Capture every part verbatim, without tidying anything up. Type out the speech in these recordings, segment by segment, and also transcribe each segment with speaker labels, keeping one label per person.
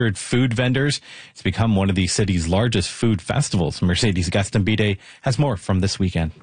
Speaker 1: food vendors. It's become one of the city's largest food festivals. Mercedes Gastambide has more from this weekend.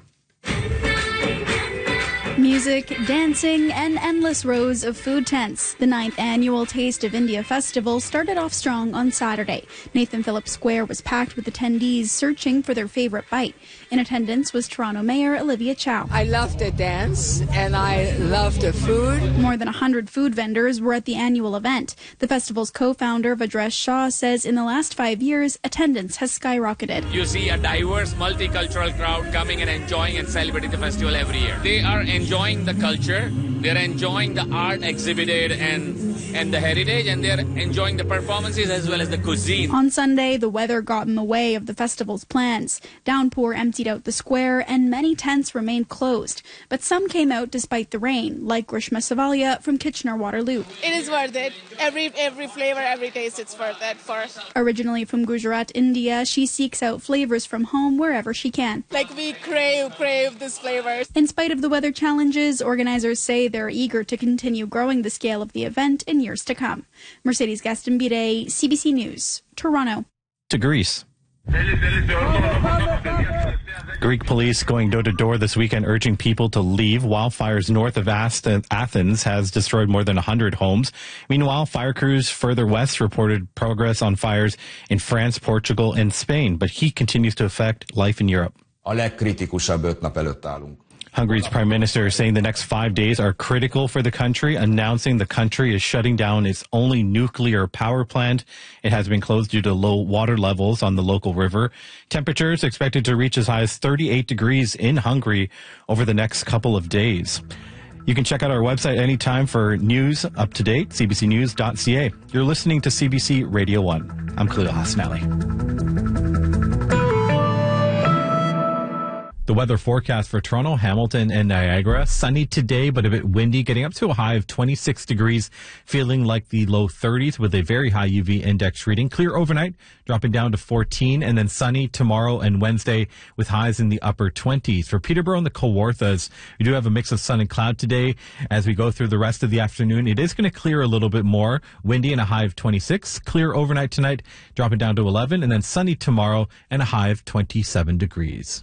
Speaker 2: Music, dancing, and endless rows of food tents. The ninth annual Taste of India Festival started off strong on Saturday. Nathan Phillips Square was packed with attendees searching for their favorite bite. In attendance was Toronto Mayor Olivia Chow.
Speaker 3: I love the dance and I love the food.
Speaker 2: More than one hundred food vendors were at the annual event. The festival's co-founder, Vadresh Shah, says in the last five years, attendance has skyrocketed.
Speaker 4: You see a diverse, multicultural crowd coming and enjoying and celebrating the festival every year. They are enjoying the culture, they're enjoying the art exhibited and and the heritage, and they're enjoying the performances as well as the cuisine.
Speaker 2: On Sunday, the weather got in the way of the festival's plans. Downpour emptied out the square and many tents remained closed. But some came out despite the rain, like Grishma Savalia from Kitchener-Waterloo.
Speaker 5: It is worth it. Every every flavor, every taste, it's worth it for.
Speaker 2: Originally from Gujarat, India, she seeks out flavors from home wherever she can.
Speaker 5: Like we crave, crave these flavors.
Speaker 2: In spite of the weather challenges, organizers say they're eager to continue growing the scale of the event in years to come. Mercedes Gastambide, C B C News, Toronto.
Speaker 1: To Greece. Greek police going door to door this weekend urging people to leave. Wildfires north of Athens has destroyed more than one hundred homes. Meanwhile, fire crews further west reported progress on fires in France, Portugal, and Spain, but heat continues to affect life in Europe.
Speaker 6: A legkritikusabb öt nap előtt állunk.
Speaker 1: Hungary's prime minister is saying the next five days are critical for the country, announcing the country is shutting down its only nuclear power plant. It has been closed due to low water levels on the local river. Temperatures expected to reach as high as thirty-eight degrees in Hungary over the next couple of days. You can check out our website anytime for news up to date, c b c news dot c a. You're listening to C B C Radio one. I'm Khalil Hasnali. The weather forecast for Toronto, Hamilton, and Niagara. Sunny today, but a bit windy, getting up to a high of twenty-six degrees, feeling like the low thirties with a very high U V index reading. Clear overnight, dropping down to fourteen, and then sunny tomorrow and Wednesday with highs in the upper twenties. For Peterborough and the Kawarthas, we do have a mix of sun and cloud today. As we go through the rest of the afternoon, it is going to clear a little bit more. Windy and a high of twenty-six. Clear overnight tonight, dropping down to eleven, and then sunny tomorrow and a high of twenty-seven degrees.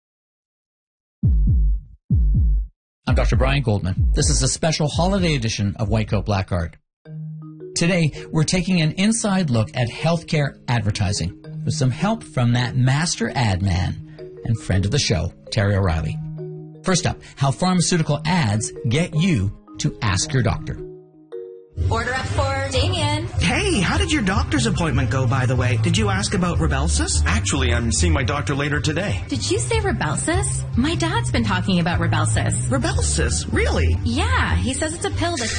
Speaker 7: I'm Doctor Brian Goldman. This is a special holiday edition of White Coat Black Art. Today, we're taking an inside look at healthcare advertising with some help from that master ad man and friend of the show, Terry O'Reilly. First up, how pharmaceutical ads get you to ask your doctor.
Speaker 8: Order up for Damien.
Speaker 9: Hey, how did your doctor's appointment go, by the way? Did you ask about Rybelsus?
Speaker 10: Actually, I'm seeing my doctor later today.
Speaker 8: Did you say Rybelsus? My dad's been talking about Rybelsus.
Speaker 9: Rybelsus? Really?
Speaker 8: Yeah, he says it's a pill that...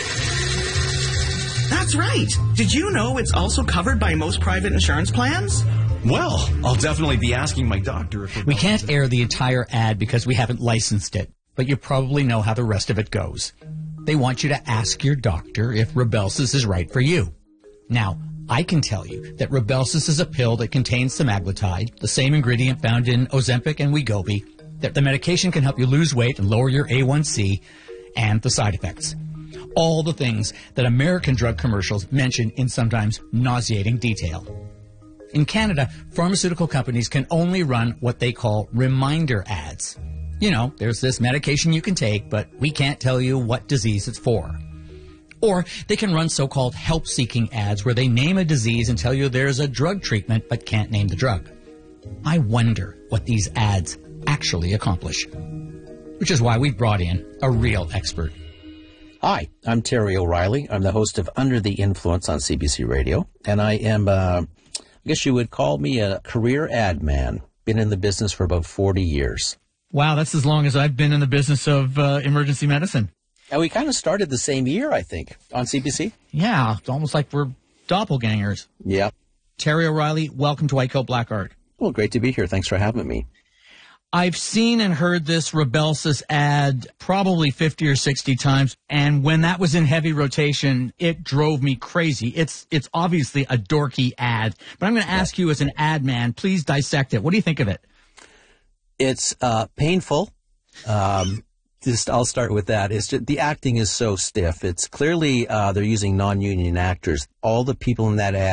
Speaker 9: That's right. Did you know it's also covered by most private insurance plans?
Speaker 10: Well, I'll definitely be asking my doctor if...
Speaker 7: We can't air the entire ad because we haven't licensed it, but you probably know how the rest of it goes. They want you to ask your doctor if Rybelsus is right for you. Now, I can tell you that Rybelsus is a pill that contains semaglutide, the same ingredient found in Ozempic and Wegovy, that the medication can help you lose weight and lower your A one C, and the side effects. All the things that American drug commercials mention in sometimes nauseating detail. In Canada, pharmaceutical companies can only run what they call reminder ads. You know, there's this medication you can take, but we can't tell you what disease it's for. Or they can run so-called help-seeking ads where they name a disease and tell you there's a drug treatment but can't name the drug. I wonder what these ads actually accomplish. Which is why we brought in a real expert.
Speaker 11: Hi, I'm Terry O'Reilly. I'm the host of Under the Influence on C B C Radio, and I am, uh, I guess you would call me a career ad man. Been in the business for about forty years.
Speaker 7: Wow, that's as long as I've been in the business of uh, emergency medicine.
Speaker 11: And we kind of started the same year, I think, on C B C.
Speaker 7: Yeah, it's almost like we're doppelgangers.
Speaker 11: Yeah.
Speaker 7: Terry O'Reilly, welcome to White Coat Black Art.
Speaker 11: Well, great to be here. Thanks for having me.
Speaker 7: I've seen and heard this Rybelsus ad probably fifty or sixty times, and when that was in heavy rotation, it drove me crazy. It's it's obviously a dorky ad, but I'm going to ask you as an ad man, please dissect it. What do you think of it?
Speaker 11: It's uh, painful. Um, just I'll start with that. It's just, the acting is so stiff. It's clearly uh, they're using non-union actors. All the people in that ad